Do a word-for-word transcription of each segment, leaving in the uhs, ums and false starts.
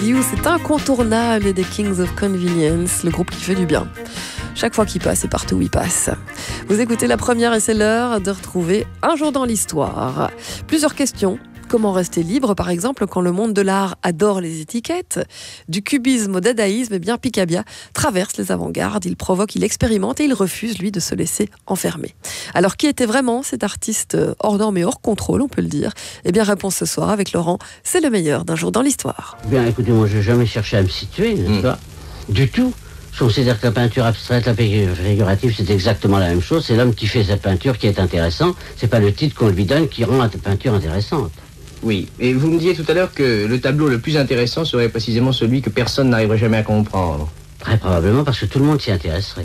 C'est incontournable des Kings of Convenience, le groupe qui fait du bien. Chaque fois qu'il passe et partout où il passe. Vous écoutez La Première et c'est l'heure de retrouver Un jour dans l'histoire. Plusieurs questions. Comment rester libre, par exemple, quand le monde de l'art adore les étiquettes? Du cubisme au dadaïsme, eh bien Picabia traverse les avant-gardes, il provoque, il expérimente et il refuse, lui, de se laisser enfermer. Alors, qui était vraiment cet artiste hors norme et hors contrôle, on peut le dire? Eh bien, réponse ce soir avec Laurent, c'est le meilleur d'Un jour dans l'histoire. Bien, écoutez, moi, je n'ai jamais cherché à me situer, n'est-ce mmh. pas? Du tout. Je considère que la peinture abstraite, la figurative, c'est exactement la même chose. C'est l'homme qui fait sa peinture qui est intéressant. C'est pas le titre qu'on lui donne qui rend la peinture intéressante. Oui, et vous me disiez tout à l'heure que le tableau le plus intéressant serait précisément celui que personne n'arriverait jamais à comprendre. Très probablement parce que tout le monde s'y intéresserait.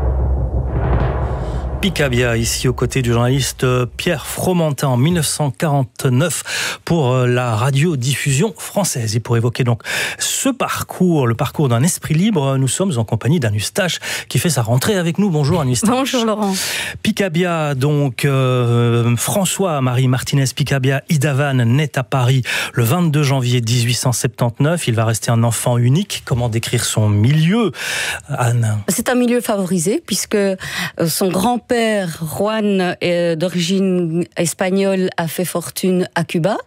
Picabia, ici aux côtés du journaliste Pierre Fromentin en dix-neuf cent quarante-neuf pour la radiodiffusion française. Et pour évoquer donc ce parcours, le parcours d'un esprit libre, nous sommes en compagnie d'Anne Eustache qui fait sa rentrée avec nous. Bonjour Anne Eustache. Bonjour Laurent. Picabia, donc euh, François-Marie Martinez Picabia Idavane naît à Paris le vingt-deux janvier dix-huit cent soixante-dix-neuf. Il va rester un enfant unique. Comment décrire son milieu, Anne? C'est un milieu favorisé puisque son grand-père Père Juan, d'origine espagnole, a fait fortune à Cuba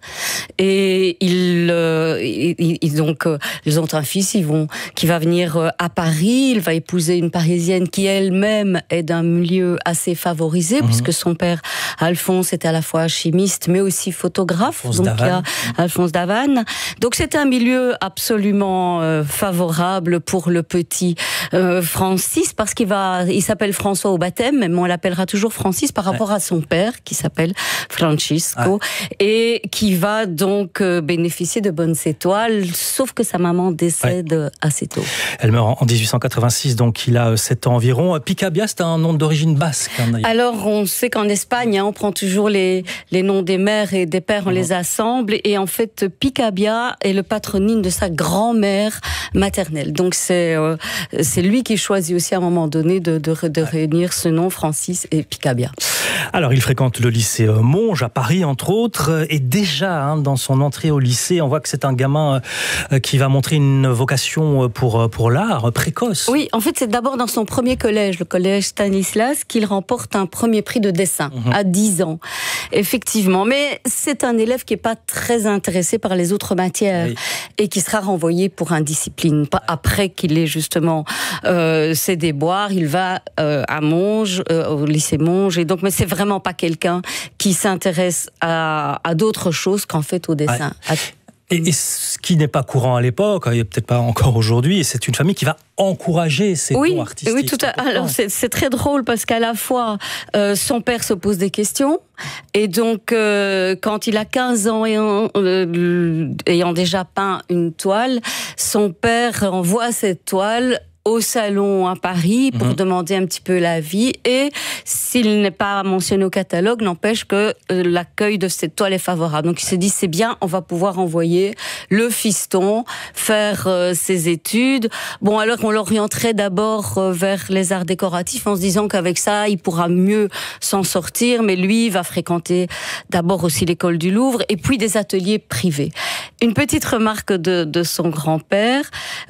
et il, euh, il, il donc euh, ils ont un fils, ils vont, qui va venir à Paris. Il va épouser une Parisienne qui elle-même est d'un milieu assez favorisé, mmh. puisque son père Alphonse était à la fois chimiste mais aussi photographe. Alphonse donc Davane. il y a Alphonse Davane. Donc c'est un milieu absolument euh, favorable pour le petit euh, Francis parce qu'il va, il s'appelle François au baptême, mais on l'appellera toujours Francis par rapport ouais. à son père qui s'appelle Francisco ouais. et qui va donc bénéficier de bonnes étoiles, sauf que sa maman décède ouais. assez tôt. Elle meurt en dix-huit cent quatre-vingt-six, donc il a sept ans environ. Picabia, c'est un nom d'origine basque. Hein, Alors on sait qu'en Espagne, hein, on prend toujours les, les noms des mères et des pères, on mmh. les assemble, et en fait Picabia est le patronyme de sa grand-mère maternelle. Donc c'est, euh, c'est lui qui choisit aussi à un moment donné de, de, de réunir ce nom Francis et Picabia. Alors, il fréquente le lycée Monge à Paris, entre autres, et déjà, hein, dans son entrée au lycée, on voit que c'est un gamin euh, qui va montrer une vocation pour, pour l'art précoce. Oui, en fait, c'est d'abord dans son premier collège, le collège Stanislas, qu'il remporte un premier prix de dessin, mmh. à dix ans, effectivement. Mais c'est un élève qui n'est pas très intéressé par les autres matières, oui. et qui sera renvoyé pour indiscipline. Après qu'il ait justement euh, ses déboires, il va euh, à Monge, euh, au lycée Monge, et donc, mais c'est vraiment pas quelqu'un qui s'intéresse à, à d'autres choses qu'en fait au dessin. Ouais. Et, et ce qui n'est pas courant à l'époque, il n'y a peut-être pas encore aujourd'hui, c'est une famille qui va encourager ces oui, dons artistiques. Oui, tout à Alors c'est, c'est très drôle parce qu'à la fois, euh, son père se pose des questions, et donc euh, quand il a quinze ans et en, euh, ayant déjà peint une toile, son père envoie cette toile au salon à Paris pour mmh. demander un petit peu l'avis, et s'il n'est pas mentionné au catalogue, n'empêche que euh, l'accueil de cette toile est favorable. Donc il se dit, c'est bien, on va pouvoir envoyer le fiston faire euh, ses études. Bon, alors on l'orienterait d'abord euh, vers les arts décoratifs en se disant qu'avec ça, il pourra mieux s'en sortir, mais lui va fréquenter d'abord aussi l'école du Louvre et puis des ateliers privés. Une petite remarque de, de son grand-père,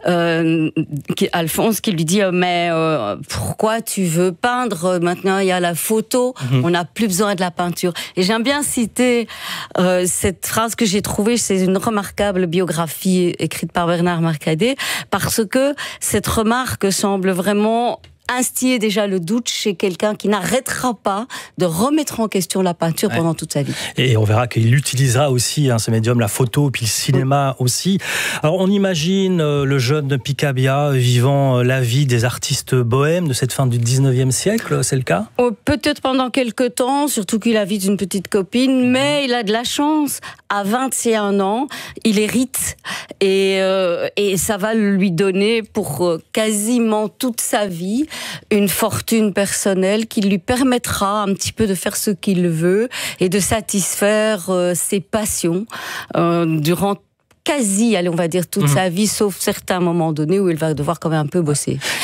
euh, qui, Alphonse, qui lui dit mais euh, pourquoi tu veux peindre, maintenant il y a la photo, mmh. on n'a plus besoin de la peinture. Et j'aime bien citer euh, cette phrase que j'ai trouvée, c'est une remarquable biographie écrite par Bernard Marcadet, parce que cette remarque semble vraiment instiller déjà le doute chez quelqu'un qui n'arrêtera pas de remettre en question la peinture ouais. pendant toute sa vie. Et on verra qu'il utilisera aussi hein, ce médium, la photo, puis le cinéma oui. aussi. Alors on imagine euh, le jeune Picabia vivant euh, la vie des artistes bohèmes de cette fin du dix-neuvième siècle, c'est le cas ? oh, Peut-être pendant quelques temps, surtout qu'il a vie d'une petite copine, mmh. mais il a de la chance. À vingt et un ans, il hérite et, euh, et ça va lui donner pour euh, quasiment toute sa vie une fortune personnelle qui lui permettra un petit peu de faire ce qu'il veut et de satisfaire euh, ses passions euh, durant quasi, allez, on va dire, toute mmh. sa vie, sauf certains moments donnés où il va devoir quand même un peu bosser.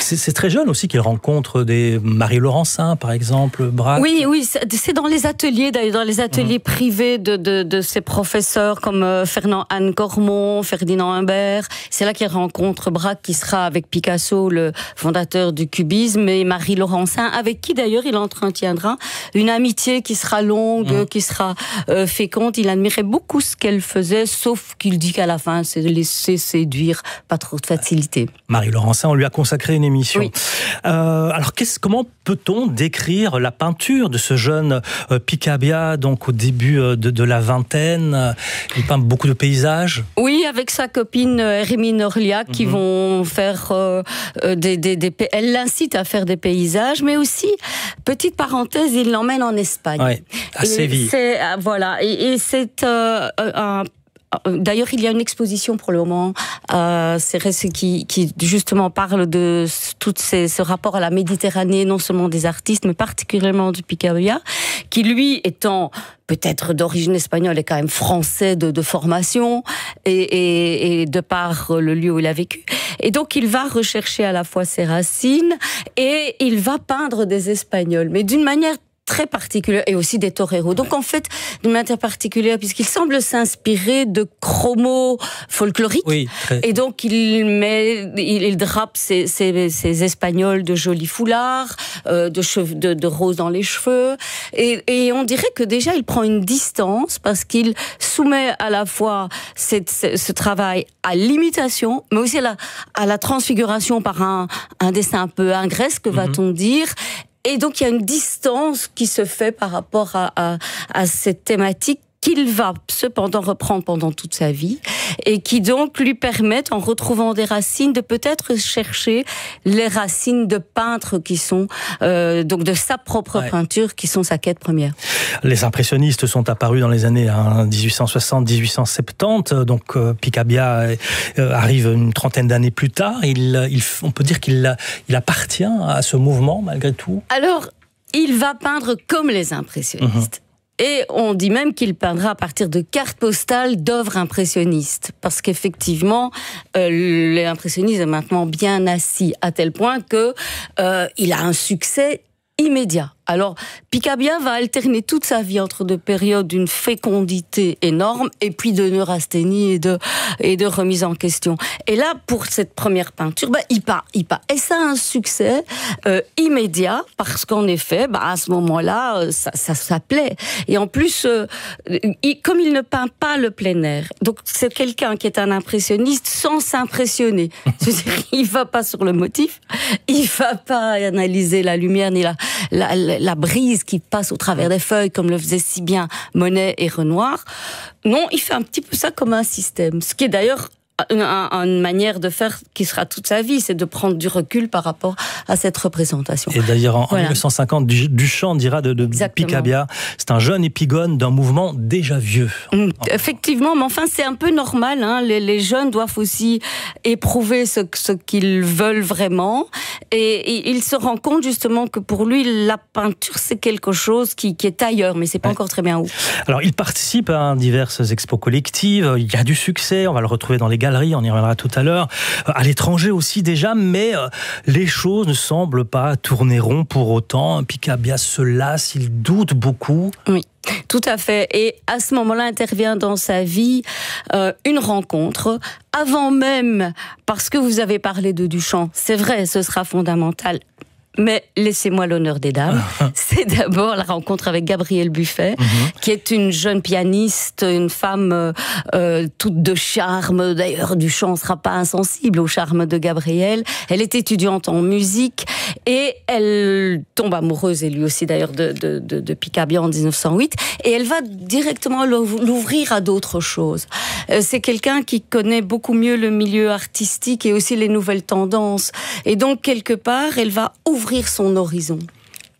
c'est très jeune aussi qu'il rencontre des Marie Laurencin, par exemple, Braque. Oui, oui, c'est dans les ateliers, d'ailleurs, dans les ateliers mmh. privés de, de, de ses professeurs comme euh, Fernand Anne Cormon, Ferdinand Humbert. C'est là qu'il rencontre Braque, qui sera avec Picasso, le fondateur du cubisme, et Marie Laurencin, avec qui d'ailleurs il entretiendra une amitié qui sera longue, mmh. qui sera euh, féconde. Il admirait beaucoup ce qu'elle faisait, sauf qu'il dit qu'à la fin, c'est de laisser séduire, pas trop de facilité. Marie Laurencin, on lui a consacré une émission. Oui. Euh, alors, comment peut-on décrire la peinture de ce jeune euh, Picabia, donc au début euh, de, de la vingtaine? Il peint beaucoup de paysages. Oui, avec sa copine Hermine Orliac, qui mm-hmm. vont faire euh, des, des, des... Elle l'incite à faire des paysages, mais aussi, petite parenthèse, il l'emmène en Espagne. Oui, à Séville. C'est, voilà, et, et c'est euh, un... D'ailleurs, il y a une exposition pour le moment euh, qui, qui justement parle de tout ces, ce rapport à la Méditerranée, non seulement des artistes, mais particulièrement du Picabia, qui lui, étant peut-être d'origine espagnole, est quand même français de, de formation et, et, et de par le lieu où il a vécu. Et donc, il va rechercher à la fois ses racines et il va peindre des Espagnols, mais d'une manière très particulière, et aussi des toreros. Donc en fait, d'une manière particulière, puisqu'il semble s'inspirer de chromos folkloriques, oui, très... et donc il met, il, il drape ses, ses, ses Espagnols de jolis foulards, euh, de, cheveux, de, de roses dans les cheveux, et, et on dirait que déjà il prend une distance, parce qu'il soumet à la fois cette, ce, ce travail à l'imitation, mais aussi à la, à la transfiguration par un, un dessin un peu ingresque, mm-hmm. va-t-on dire. Et donc, il y a une distance qui se fait par rapport à, à, à cette thématique qu'il va cependant reprendre pendant toute sa vie et qui donc lui permettent, en retrouvant des racines, de peut-être chercher les racines de peintres qui sont, euh, donc de sa propre ouais. peinture, qui sont sa quête première. Les impressionnistes sont apparus dans les années hein, dix-huit cent soixante à dix-huit cent soixante-dix, donc euh, Picabia euh, arrive une trentaine d'années plus tard. Il, il, on peut dire qu'il il appartient à ce mouvement, malgré tout. Alors, il va peindre comme les impressionnistes. Mmh. Et on dit même qu'il peindra à partir de cartes postales d'œuvres impressionnistes. Parce qu'effectivement, euh, l'impressionnisme est maintenant bien assis, à tel point que euh, il a un succès immédiat. Alors, Picabia va alterner toute sa vie entre deux périodes d'une fécondité énorme et puis de neurasthénie et de, et de remise en question. Et là, pour cette première peinture, bah, il part, il part. Et ça a un succès euh, immédiat parce qu'en effet, bah, à ce moment-là, ça, ça, ça plaît. Et en plus, euh, il, comme il ne peint pas le plein air, donc c'est quelqu'un qui est un impressionniste sans s'impressionner. C'est-à-dire, il va pas sur le motif, il va pas analyser la lumière ni la, la, la la brise qui passe au travers des feuilles, comme le faisaient si bien Monet et Renoir. Non, il fait un petit peu ça comme un système. Ce qui est d'ailleurs une, une manière de faire qui sera toute sa vie, c'est de prendre du recul par rapport à cette représentation. Et d'ailleurs, en, voilà. en mille neuf cent cinquante, Duchamp dira de, de Picabia, c'est un jeune épigone d'un mouvement déjà vieux. Mmh, effectivement, mais enfin, c'est un peu normal. Hein. Les, les jeunes doivent aussi éprouver ce, ce qu'ils veulent vraiment. Et, et il se rend compte justement que pour lui, la peinture, c'est quelque chose qui, qui est ailleurs, mais c'est pas ouais. encore très bien où. Alors, il participe à diverses expos collectives. Il y a du succès. On va le retrouver dans les galeries, on y reviendra tout à l'heure. À l'étranger aussi déjà, mais les choses ne semblent pas tourner rond pour autant. Picabia se lasse, il doute beaucoup. Oui. Tout à fait. Et à ce moment-là intervient dans sa vie euh, une rencontre, avant même, parce que vous avez parlé de Duchamp, c'est vrai, ce sera fondamental. Mais laissez-moi l'honneur des dames. C'est d'abord la rencontre avec Gabrielle Buffet, mm-hmm. qui est une jeune pianiste, une femme euh, euh, toute de charme. D'ailleurs, Duchamp ne sera pas insensible au charme de Gabrielle. Elle est étudiante en musique et elle tombe amoureuse, et lui aussi d'ailleurs, de, de, de, de Picabia en dix-neuf cent huit. Et elle va directement l'ouvrir à d'autres choses. Euh, c'est quelqu'un qui connaît beaucoup mieux le milieu artistique et aussi les nouvelles tendances. Et donc, quelque part, elle va ouvrir son horizon.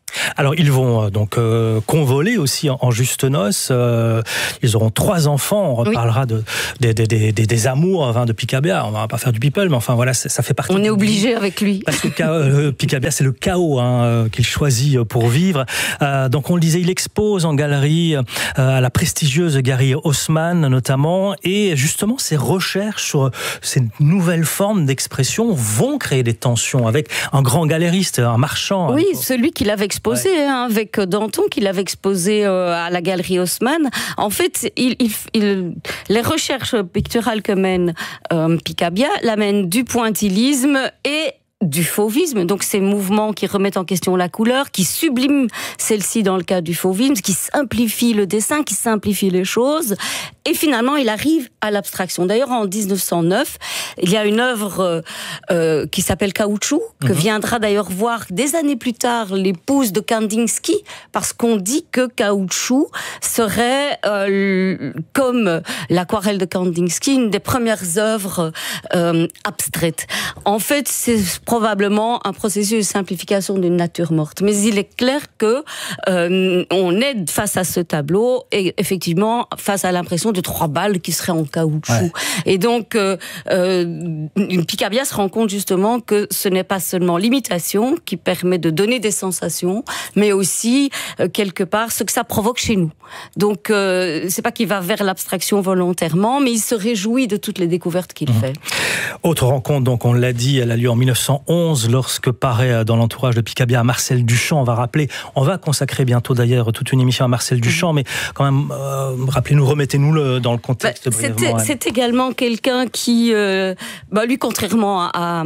Alors ils vont euh, donc euh, convoler aussi en, en juste noces. Euh, ils auront trois enfants. On reparlera oui. de, des, des, des, des, des amours enfin, de Picabia. On va pas faire du people, mais enfin voilà, ça fait partie. On est obligé vie. Avec lui. Parce que euh, Picabia, c'est le chaos hein, qu'il choisit pour vivre. Euh, donc on le disait, il expose en galerie euh, à la prestigieuse galerie Haussmann notamment, et justement ces recherches sur ces nouvelles formes d'expression vont créer des tensions avec un grand galériste, un marchand. Oui, hein, celui qui l'avait exposé. Exposé, ouais. hein, avec Danton, qu'il avait exposé euh, à la galerie Haussmann. En fait, il, il, il, les recherches picturales que mène euh, Picabia l'amènent du pointillisme et du fauvisme, donc ces mouvements qui remettent en question la couleur, qui subliment celle-ci dans le cas du fauvisme, qui simplifient le dessin, qui simplifient les choses, et finalement il arrive à l'abstraction. D'ailleurs en dix-neuf cent neuf, il y a une œuvre euh, euh, qui s'appelle Caoutchouc, que mm-hmm. viendra d'ailleurs voir des années plus tard l'épouse de Kandinsky, parce qu'on dit que Caoutchouc serait, euh, comme l'aquarelle de Kandinsky, une des premières œuvres euh, abstraites. En fait, c'est probablement un processus de simplification d'une nature morte. Mais il est clair que euh, on est face à ce tableau et effectivement face à l'impression de trois balles qui seraient en caoutchouc. Ouais. Et donc euh, euh, Picabia se rend compte justement que ce n'est pas seulement l'imitation qui permet de donner des sensations, mais aussi euh, quelque part ce que ça provoque chez nous. Donc euh, c'est pas qu'il va vers l'abstraction volontairement, mais il se réjouit de toutes les découvertes qu'il mmh. fait. Autre rencontre, donc on l'a dit, elle a lieu en mille neuf cent onze, lorsque paraît dans l'entourage de Picabia Marcel Duchamp. On va rappeler, on va consacrer bientôt d'ailleurs toute une émission à Marcel Duchamp, mais quand même, euh, rappelez-nous, remettez-nous le, dans le contexte. Bah, c'était, c'est également quelqu'un qui, euh, bah, lui, contrairement à,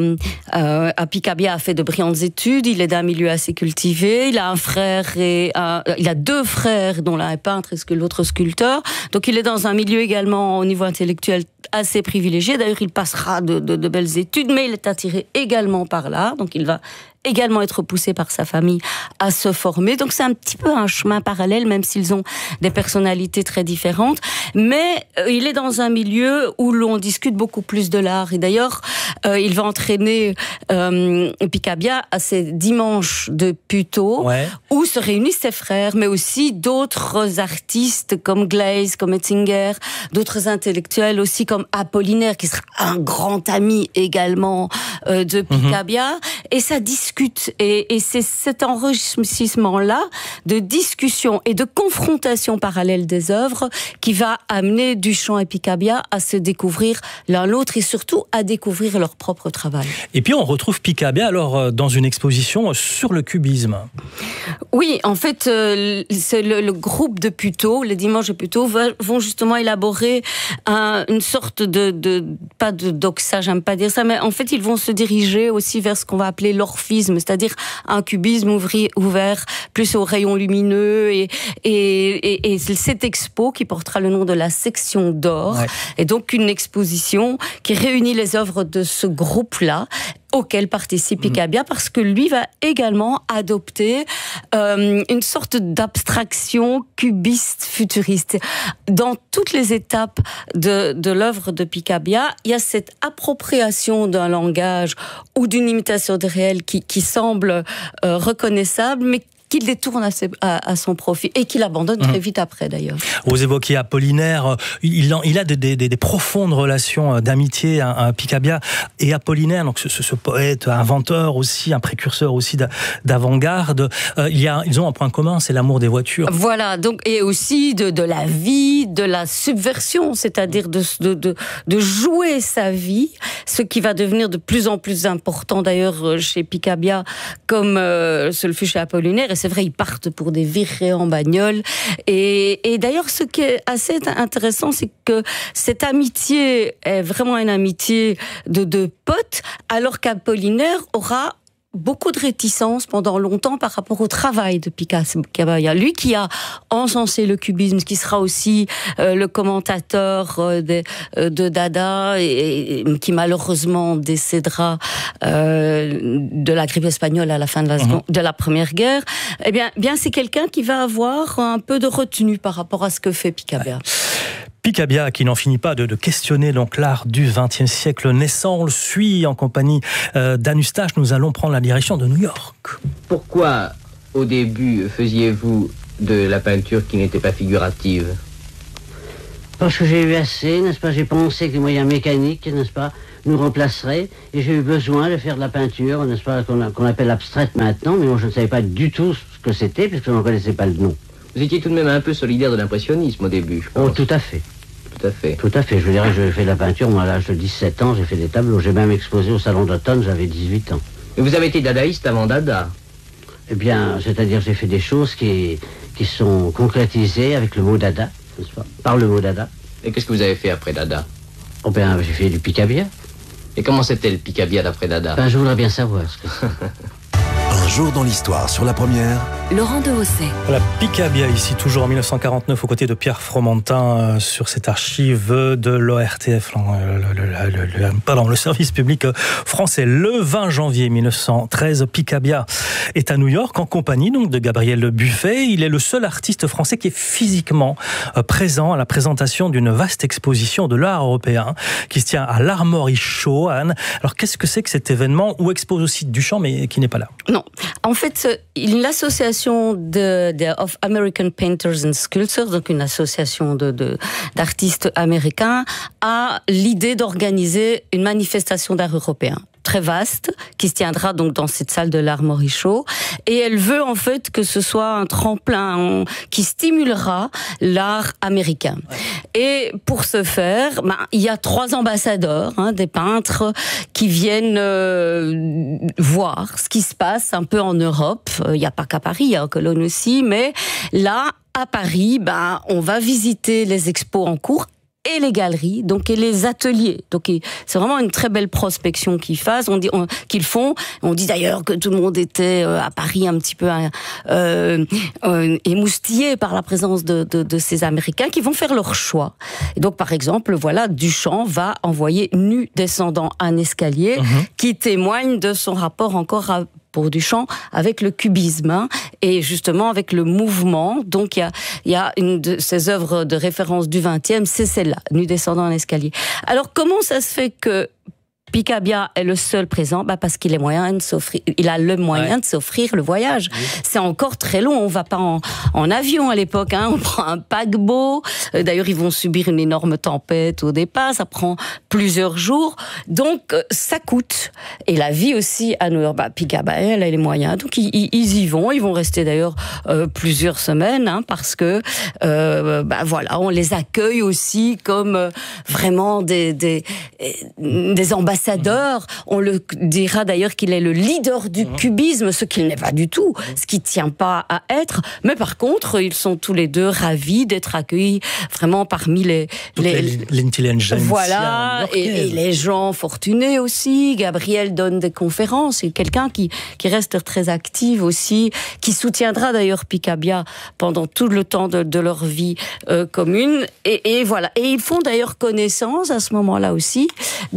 à, à Picabia, a fait de brillantes études. Il est d'un milieu assez cultivé. Il a un frère et un, il a deux frères, dont l'un est peintre et l'autre sculpteur. Donc il est dans un milieu également au niveau intellectuel assez privilégié. D'ailleurs, il passera de, de, de belles études, mais il est attiré également par l'art. Donc il va également être poussé par sa famille à se former. Donc c'est un petit peu un chemin parallèle, même s'ils ont des personnalités très différentes. Mais euh, il est dans un milieu où l'on discute beaucoup plus de l'art. Et d'ailleurs, euh, il va entraîner euh, Picabia à ces dimanches de Puteaux, ouais. où se réunissent ses frères, mais aussi d'autres artistes comme Glaise, comme Ettinger, d'autres intellectuels aussi comme Apollinaire, qui sera un grand ami également euh, de Picabia. Mm-hmm. Et ça discute. Et, et c'est cet enrichissement-là de discussion et de confrontation parallèle des œuvres qui va amener Duchamp et Picabia à se découvrir l'un l'autre et surtout à découvrir leur propre travail. Et puis on retrouve Picabia alors dans une exposition sur le cubisme. Oui, en fait, euh, c'est le, le groupe de Puteaux, les dimanches de Puteaux, va, vont justement élaborer un, une sorte de, de pas de doxa, j'aime pas dire ça, mais en fait ils vont se diriger aussi vers ce qu'on va appeler l'orphisme, c'est-à-dire un cubisme ouvri, ouvert plus aux rayons lumineux et, et, et, et cette expo qui portera le nom de la section d'or, ouais. et donc une exposition qui réunit les œuvres de ce groupe-là auquel participe Picabia, parce que lui va également adopter euh, une sorte d'abstraction cubiste futuriste. Dans toutes les étapes de, de l'œuvre de Picabia, il y a cette appropriation d'un langage ou d'une imitation de réel qui, qui semble euh, reconnaissable, mais qu'il détourne à, ses, à, à son profit et qu'il abandonne mmh. très vite après d'ailleurs. Vous évoquez Apollinaire, il, il a des, des, des profondes relations d'amitié, un, un Picabia et Apollinaire, donc ce, ce poète, inventeur aussi, un précurseur aussi d'avant-garde. Euh, il y a, ils ont un point commun, c'est l'amour des voitures. Voilà, donc, et aussi de, de la vie, de la subversion, c'est-à-dire de, de, de, de jouer sa vie, ce qui va devenir de plus en plus important d'ailleurs chez Picabia, comme euh, ce le fut chez Apollinaire. Et c'est vrai, ils partent pour des virées en bagnole. Et, et d'ailleurs, ce qui est assez intéressant, c'est que cette amitié est vraiment une amitié de, de potes, alors qu'Apollinaire aura beaucoup de réticence pendant longtemps par rapport au travail de Picabia. Lui qui a encensé le cubisme, qui sera aussi euh, le commentateur euh, de, euh, de Dada et, et qui malheureusement décédera euh, de la grippe espagnole à la fin de la, seconde, mmh. de la Première Guerre. Eh bien, bien c'est quelqu'un qui va avoir un peu de retenue par rapport à ce que fait Picabia. Ouais. Picabia qui n'en finit pas de, de questionner donc l'art du vingtième siècle naissant. On le suit en compagnie euh, d'Anne Eustache. Nous allons prendre la direction de New York. Pourquoi au début, faisiez-vous de la peinture qui n'était pas figurative? Parce que j'ai eu assez, n'est-ce pas? J'ai pensé que les moyens mécaniques, n'est-ce pas, nous remplaceraient. Et j'ai eu besoin de faire de la peinture, n'est-ce pas, qu'on, qu'on appelle abstraite maintenant. Mais moi, je ne savais pas du tout ce que c'était, puisque je n'en connaissais pas le nom. Vous étiez tout de même un peu solidaire de l'impressionnisme au début, je pense. Oh, tout à fait. Tout à fait. Tout à fait. Je veux dire, j'ai fait de la peinture, moi, à l'âge de dix-sept ans, j'ai fait des tableaux. J'ai même exposé au Salon d'automne, j'avais dix-huit ans. Et vous avez été dadaïste avant Dada? Eh bien, c'est-à-dire, j'ai fait des choses qui, qui sont concrétisées avec le mot Dada, n'est-ce pas, par le mot Dada. Et qu'est-ce que vous avez fait après Dada? Oh ben, j'ai fait du Picabia. Et comment c'était le Picabia d'après Dada? Ben, je voudrais bien savoir ce que c'est. Un jour dans l'histoire, sur la première. Laurent Dehaussais. La Picabia, ici, toujours en mille neuf cent quarante-neuf, aux côtés de Pierre Fromentin, euh, sur cette archive de l'O R T F, le, le, le, le, pardon, le service public français. Le vingt janvier mille neuf cent treize, Picabia est à New York, en compagnie donc de Gabriel Buffet. Il est le seul artiste français qui est physiquement euh, présent à la présentation d'une vaste exposition de l'art européen, qui se tient à l'Armory Show, Anne. Alors, qu'est-ce que c'est que cet événement, où expose aussi Duchamp, mais qui n'est pas là? Non. En fait, l'association de, de of American Painters and Sculptors, donc une association de, de, d'artistes américains, a l'idée d'organiser une manifestation d'art européen très vaste, qui se tiendra donc dans cette salle de l'Armory Show, et elle veut en fait que ce soit un tremplin qui stimulera l'art américain. Et pour ce faire, ben, il y a trois ambassadeurs, hein, des peintres qui viennent euh, voir ce qui se passe un peu en Europe. Il n'y a pas qu'à Paris, il y a en Cologne aussi, mais là, à Paris, ben, on va visiter les expos en cours et les galeries, donc et les ateliers. Donc c'est vraiment une très belle prospection qu'ils fassent, on dit, on, qu'ils font. On dit d'ailleurs que tout le monde était euh, à Paris un petit peu euh, euh, émoustillé par la présence de, de, de ces Américains qui vont faire leur choix. Et donc par exemple, voilà, Duchamp va envoyer Nu descendant un escalier, mmh. qui témoigne de son rapport encore à pour Duchamp, avec le cubisme, hein, et justement avec le mouvement. Donc il y a, y a une de ses œuvres de référence du vingtième, c'est celle-là, Nu descendant un escalier. Alors comment ça se fait que Picabia est le seul présent? Bah parce qu'il est moyen de s'offrir, il a le moyen ouais. de s'offrir le voyage. Oui. C'est encore très long. On va pas en, en avion à l'époque. Hein. On prend un paquebot. D'ailleurs, ils vont subir une énorme tempête au départ. Ça prend plusieurs jours. Donc, ça coûte. Et la vie aussi à New York. Bah, Picabia, elle a les moyens. Donc, ils, ils y vont. Ils vont rester d'ailleurs euh, plusieurs semaines, hein, parce que, euh, bah voilà, on les accueille aussi comme euh, vraiment des des, des ambassadeurs. On le dira d'ailleurs qu'il est le leader du cubisme, ce qu'il n'est pas du tout, ce qui ne tient pas à être. Mais par contre, ils sont tous les deux ravis d'être accueillis vraiment parmi les... les l'intelligence. Voilà, et, et les gens fortunés aussi. Gabriel donne des conférences. C'est quelqu'un qui, qui reste très actif aussi, qui soutiendra d'ailleurs Picabia pendant tout le temps de, de leur vie euh, commune. Et, et voilà. Et ils font d'ailleurs connaissance à ce moment-là aussi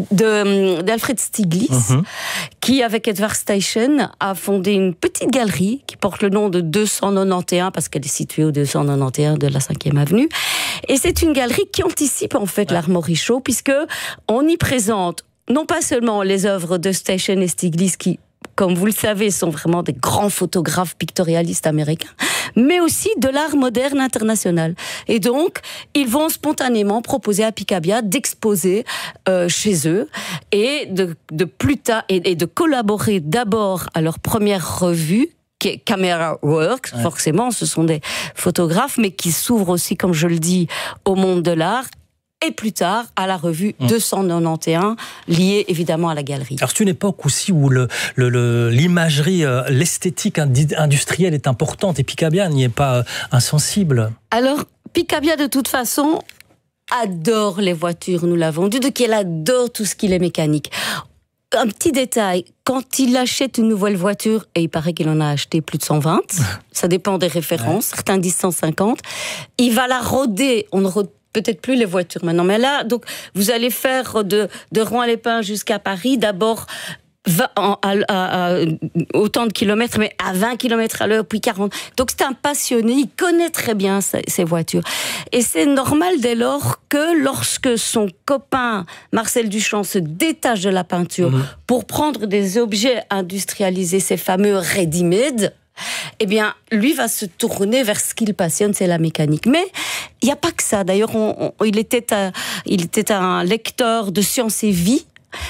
de d'Alfred Stieglitz, mm-hmm. qui, avec Edvard Steichen, a fondé une petite galerie qui porte le nom de deux cent quatre-vingt-onze, parce qu'elle est située au deux cent quatre-vingt-onze de la cinquième avenue. Et c'est une galerie qui anticipe, en fait, ouais. l'Armory Show, puisque on y présente non pas seulement les œuvres de Steichen et Stieglitz, qui, comme vous le savez, sont vraiment des grands photographes pictorialistes américains, mais aussi de l'art moderne international. Et donc, ils vont spontanément proposer à Picabia d'exposer euh, chez eux et de, de plus tard et, et de collaborer d'abord à leur première revue, qui est Camera Works. Ouais. Forcément, ce sont des photographes, mais qui s'ouvrent aussi, comme je le dis, au monde de l'art. Et plus tard, à la revue mmh. deux cent quatre-vingt-onze, liée évidemment à la galerie. Alors, c'est une époque aussi où le, le, le, l'imagerie, euh, l'esthétique industrielle est importante, et Picabia n'y est pas euh, insensible. Alors, Picabia, de toute façon, adore les voitures, nous l'avons dit, donc il adore tout ce qui est mécanique. Un petit détail, quand il achète une nouvelle voiture, et il paraît qu'il en a acheté plus de cent vingt, ça dépend des références, ouais. certains disent cent cinquante, il va la roder, on ne rôde peut-être plus les voitures maintenant, mais là, donc, vous allez faire de, de Rouen-les-Pins jusqu'à Paris, d'abord, vingt, à, à, à, autant de kilomètres, mais à vingt kilomètres à l'heure, puis quarante. Donc, c'est un passionné, il connaît très bien ces, ces voitures. Et c'est normal dès lors que lorsque son copain, Marcel Duchamp, se détache de la peinture mmh. pour prendre des objets industrialisés, ces fameux ready-made, eh bien, lui va se tourner vers ce qu'il passionne, c'est la mécanique. Mais il n'y a pas que ça. D'ailleurs, on, on, il, était un, il était un lecteur de Sciences et Vie.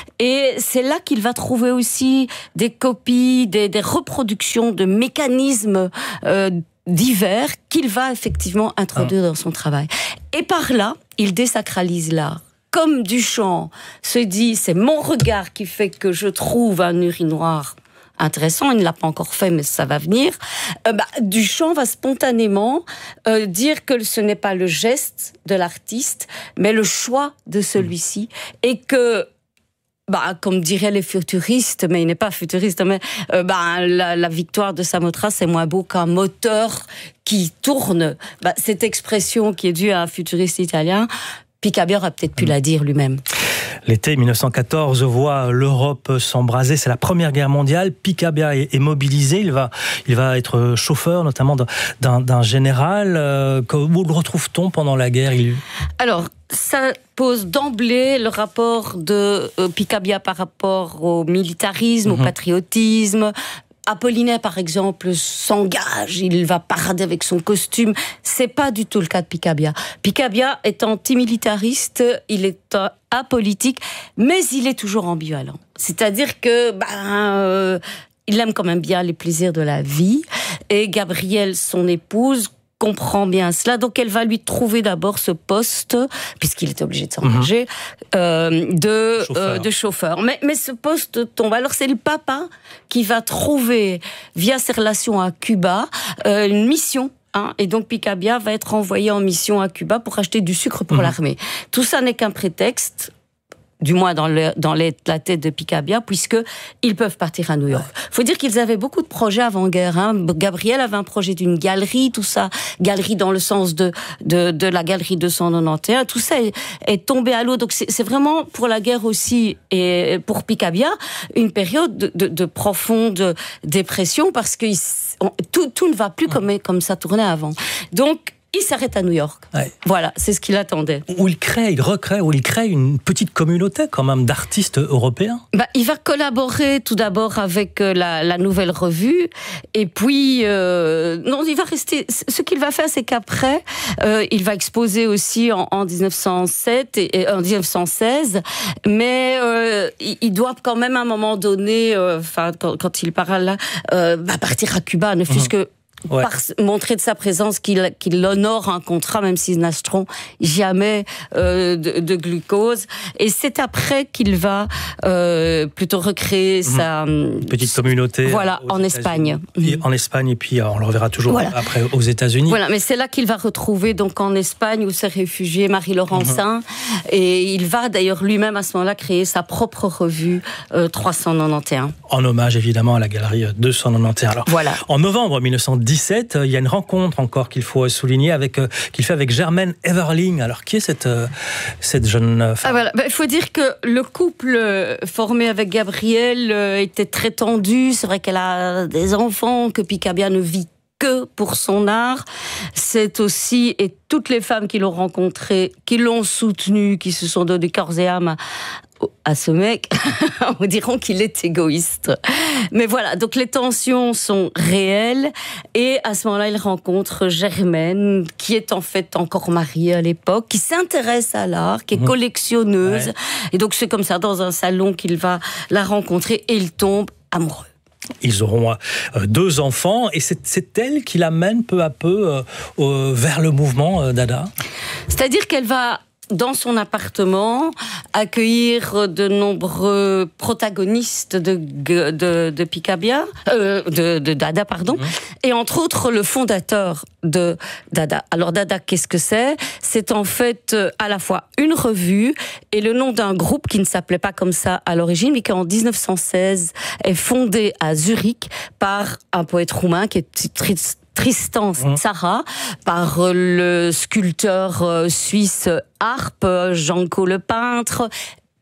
Et c'est là qu'il va trouver aussi des copies, des, des reproductions de mécanismes euh, divers qu'il va effectivement introduire ah. dans son travail. Et par là, il désacralise l'art. Comme Duchamp se dit, c'est mon regard qui fait que je trouve un urinoir intéressant, il ne l'a pas encore fait, mais ça va venir. Euh, bah, Duchamp va spontanément euh, dire que ce n'est pas le geste de l'artiste, mais le choix de celui-ci, et que bah, comme diraient les futuristes, mais il n'est pas futuriste, mais euh, bah, la, la victoire de Samothrace, c'est moins beau qu'un moteur qui tourne. Bah, cette expression qui est due à un futuriste italien, Picabia aurait peut-être pu la dire lui-même. L'été mille neuf cent quatorze voit l'Europe s'embraser, c'est la Première Guerre mondiale. Picabia est, est mobilisé, il va, il va être chauffeur notamment d'un, d'un général. Euh, où le retrouve-t-on pendant la guerre il... Alors, ça pose d'emblée le rapport de euh, Picabia par rapport au militarisme, mmh. au patriotisme. Apollinaire, par exemple, s'engage, il va parader avec son costume. C'est pas du tout le cas de Picabia. Picabia est antimilitariste, il est apolitique, mais il est toujours ambivalent. C'est-à-dire que, ben, euh, il aime quand même bien les plaisirs de la vie. Et Gabrielle, son épouse, comprend bien cela, donc elle va lui trouver d'abord ce poste, puisqu'il était obligé de s'engager, mmh. euh, de, chauffeur. Euh, de chauffeur. Mais, mais ce poste tombe. Alors c'est le papa qui va trouver, via ses relations à Cuba, euh, une mission. Hein, et donc Picabia va être envoyé en mission à Cuba pour acheter du sucre pour mmh. l'armée. Tout ça n'est qu'un prétexte, du moins dans, le, dans les, la tête de Picabia, puisqu'ils peuvent partir à New York. Il faut dire qu'ils avaient beaucoup de projets avant-guerre. Hein. Gabriel avait un projet d'une galerie, tout ça, galerie dans le sens de, de, de la galerie deux cent quatre-vingt-onze, tout ça est, est tombé à l'eau. Donc c'est, c'est vraiment pour la guerre aussi, et pour Picabia, une période de, de, de profonde dépression, parce que on, tout, tout ne va plus comme, comme ça tournait avant. Donc, il s'arrête à New York. Ouais. Voilà, c'est ce qu'il attendait. Où il crée, il recrée, où il crée une petite communauté quand même d'artistes européens. Bah, il va collaborer tout d'abord avec la, la Nouvelle Revue, et puis euh, non, il va rester. Ce qu'il va faire, c'est qu'après, euh, il va exposer aussi en, en dix-neuf cent sept et, et en dix-neuf cent seize, mais euh, il, il doit quand même à un moment donné, enfin euh, quand, quand il part là, euh, bah, partir à Cuba, ne fût-ce que Ouais. par montrer de sa présence qu'il, qu'il honore un contrat, même s'ils n'achèteront jamais euh, de, de glucose. Et c'est après qu'il va euh, plutôt recréer mmh. sa petite communauté. Voilà, en Espagne. Et en Espagne, et puis on le reverra toujours voilà. après aux États-Unis. Voilà, mais c'est là qu'il va retrouver, donc en Espagne, où s'est réfugiée Marie-Laurencin. Mmh. Et il va d'ailleurs lui-même à ce moment-là créer sa propre revue euh, trois cent quatre-vingt-onze. En hommage évidemment à la galerie deux cent quatre-vingt-onze. Alors, voilà. En novembre mille neuf cent dix, il y a une rencontre encore qu'il faut souligner avec, euh, qu'il fait avec Germaine Everling. Alors, qui est cette, euh, cette jeune femme ? Ah, voilà. Ben, il faut dire que le couple formé avec Gabrielle euh, était très tendu. C'est vrai qu'elle a des enfants, que Picabia ne vit que pour son art. C'est aussi, et toutes les femmes qui l'ont rencontré, qui l'ont soutenu, qui se sont donné corps et âme à, à ce mec, on diront qu'il est égoïste. Mais voilà, donc les tensions sont réelles, et à ce moment-là, il rencontre Germaine, qui est en fait encore mariée à l'époque, qui s'intéresse à l'art, qui est collectionneuse, ouais. et donc c'est comme ça, dans un salon, qu'il va la rencontrer, et il tombe amoureux. Ils auront euh, deux enfants, et c'est, c'est elle qui l'amène peu à peu euh, euh, vers le mouvement euh, Dada. C'est-à-dire qu'elle va, dans son appartement, accueillir de nombreux protagonistes de, de, de Picabia, euh, de, de Dada, pardon, mmh. et entre autres le fondateur de Dada. Alors Dada, qu'est-ce que c'est ? C'est en fait à la fois une revue et le nom d'un groupe qui ne s'appelait pas comme ça à l'origine, mais qui en dix-neuf cent seize est fondé à Zurich par un poète roumain qui est triste. Tristan Tzara, par le sculpteur suisse Harpe, Janco le peintre,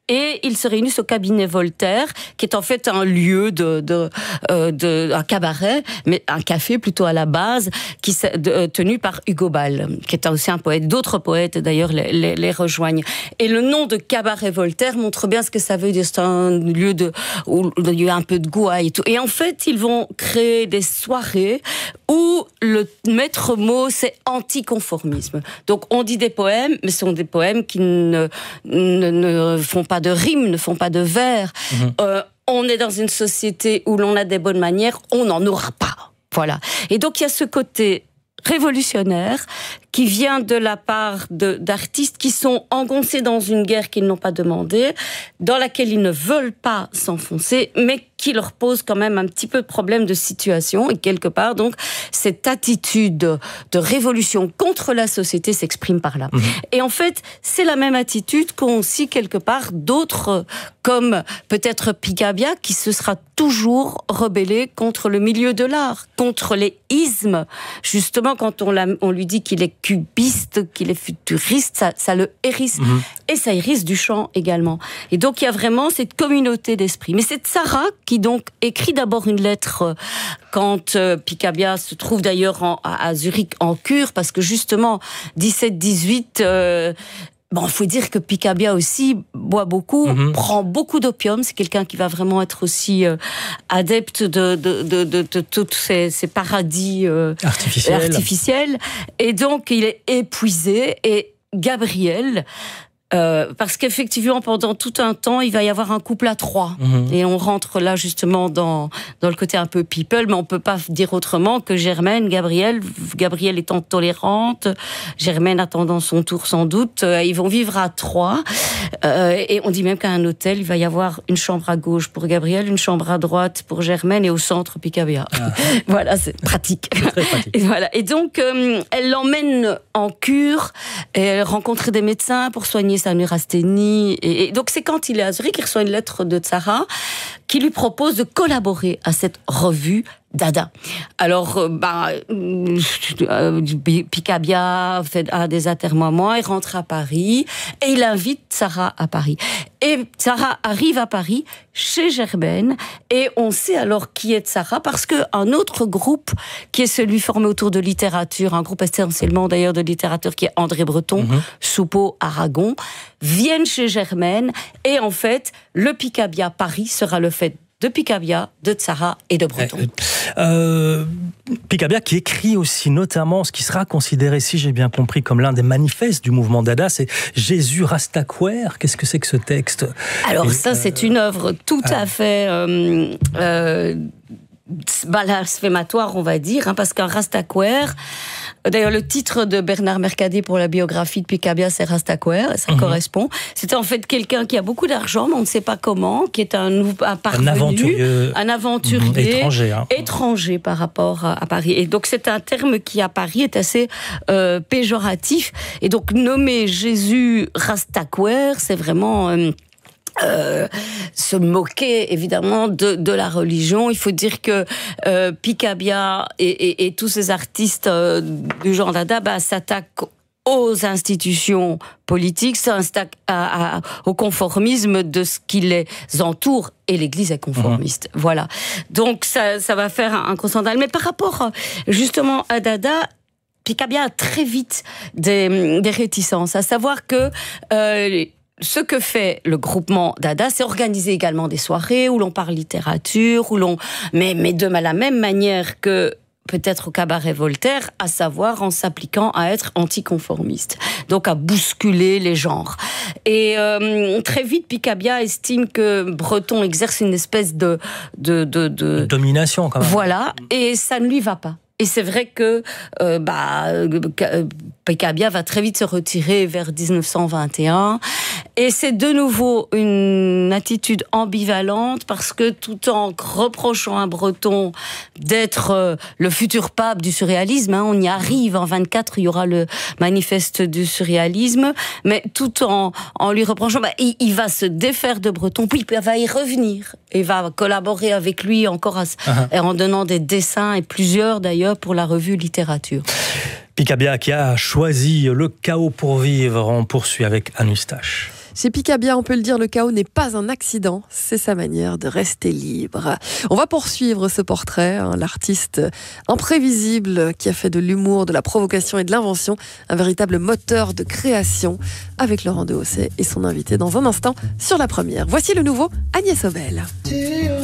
et ils se réunissent au cabinet Voltaire, qui est en fait un lieu de, de, euh, de un cabaret, mais un café plutôt à la base, qui de, tenu par Hugo Ball, qui est aussi un poète. D'autres poètes d'ailleurs les, les, les rejoignent. Et le nom de cabaret Voltaire montre bien ce que ça veut dire. C'est un lieu de où il y a un peu de gouaille et tout. Et en fait, ils vont créer des soirées où le maître mot c'est anticonformisme. Donc on dit des poèmes, mais ce sont des poèmes qui ne, ne, ne font pas de rimes, ne font pas de vers. Mmh. Euh, on est dans une société où l'on a des bonnes manières, on n'en aura pas. Voilà. Et donc il y a ce côté révolutionnaire qui vient de la part de, d'artistes qui sont engoncés dans une guerre qu'ils n'ont pas demandée, dans laquelle ils ne veulent pas s'enfoncer, mais qui leur pose quand même un petit peu de problème de situation. Et quelque part, donc, cette attitude de révolution contre la société s'exprime par là. Mmh. Et en fait, c'est la même attitude qu'ont aussi quelque part d'autres, comme peut-être Picabia, qui se sera toujours rebellé contre le milieu de l'art, contre les ismes. Justement, quand on, l'a, on lui dit qu'il est cubiste, qu'il est futuriste, ça, ça le hérisse. Mmh. Et ça hérisse Duchamp également. Et donc, il y a vraiment cette communauté d'esprit. Mais c'est Tzara qui donc écrit d'abord une lettre quand euh, Picabia se trouve d'ailleurs en, à, à Zurich en cure, parce que justement, dix-sept dix-huit... Euh, Bon, il faut dire que Picabia aussi boit beaucoup, mmh. prend beaucoup d'opium. C'est quelqu'un qui va vraiment être aussi euh, adepte de, de, de, de, de tous ces, ces paradis euh, artificiels. artificiels. Et donc, il est épuisé. Et Gabriel... Euh, parce qu'effectivement, pendant tout un temps, il va y avoir un couple à trois. Mmh. Et on rentre là, justement, dans, dans le côté un peu people, mais on peut pas dire autrement que Germaine, Gabriel, Gabriel étant tolérante, Germaine attendant son tour sans doute, euh, ils vont vivre à trois. Euh, et on dit même qu'à un hôtel, il va y avoir une chambre à gauche pour Gabriel, une chambre à droite pour Germaine et au centre, Picabia. Ah. Voilà, c'est pratique. C'est très pratique. Et voilà. Et donc, euh, elle l'emmène en cure, et elle rencontre des médecins pour soigner sa neurasthénie. Et, et donc, c'est quand il est à Zurich qu'il reçoit une lettre de Tzara qui lui propose de collaborer à cette revue Dada. Alors, bah, euh, Picabia fait, a des atermoiements, il rentre à Paris et il invite Tzara à Paris. Et Tzara arrive à Paris chez Germaine et on sait alors qui est Tzara parce qu'un autre groupe qui est celui formé autour de littérature, un groupe essentiellement d'ailleurs de littérature qui est André Breton, mmh. Soupeau, Aragon, viennent chez Germaine et en fait, le Picabia Paris sera le fait de Picabia, de Tzara et de Breton. Euh, Picabia qui écrit aussi notamment ce qui sera considéré, si j'ai bien compris, comme l'un des manifestes du mouvement Dada, c'est Jésus Rastaquouère. Qu'est-ce que c'est que ce texte ? Alors et, ça, euh, c'est une œuvre tout ah. à fait... Euh, euh, blasphématoire, on va dire, hein, parce qu'un Rastaquouère, d'ailleurs le titre de Bernard Mercadier pour la biographie de Picabia, c'est Rastaquouère, ça mmh. correspond. C'était en fait quelqu'un qui a beaucoup d'argent, mais on ne sait pas comment, qui est un, un parvenu, un aventurier, un aventurier mmh, étranger, hein. étranger par rapport à, à Paris. Et donc c'est un terme qui à Paris est assez euh, péjoratif. Et donc nommer Jésus Rastaquouère, c'est vraiment... Euh, Euh, se moquer évidemment de, de la religion. Il faut dire que euh, Picabia et, et, et tous ces artistes euh, du genre Dada bah, s'attaquent aux institutions politiques, s'attaquent à, à, au conformisme de ce qui les entoure, et l'Église est conformiste. Mmh. Voilà. Donc ça, ça va faire un, un constat. Mais par rapport justement à Dada, Picabia a très vite des, des réticences, à savoir que euh, ce que fait le groupement Dada, c'est organiser également des soirées où l'on parle littérature, où l'on, mais, mais de la même manière que peut-être au cabaret Voltaire, à savoir en s'appliquant à être anticonformiste, donc à bousculer les genres. Et euh, très vite, Picabia estime que Breton exerce une espèce de... de, de, de... domination quand même. Voilà, et ça ne lui va pas. Et c'est vrai que euh, bah, Picabia va très vite se retirer vers dix-neuf cent vingt et un. Et c'est de nouveau une attitude ambivalente parce que tout en reprochant à Breton d'être euh, le futur pape du surréalisme, hein, on y arrive, en vingt-quatre, il y aura le manifeste du surréalisme, mais tout en, en lui reprochant, bah, il, il va se défaire de Breton, puis il va y revenir et va collaborer avec lui encore à, uh-huh. en donnant des dessins, et plusieurs d'ailleurs, pour la revue Littérature. Picabia qui a choisi le chaos pour vivre, on poursuit avec Anne Eustache. Chez Picabia, on peut le dire, le chaos n'est pas un accident, c'est sa manière de rester libre. On va poursuivre ce portrait, hein, l'artiste imprévisible qui a fait de l'humour, de la provocation et de l'invention un véritable moteur de création, avec Laurent Dehaussais et son invité dans un instant sur La Première. Voici le nouveau Agnès Obel.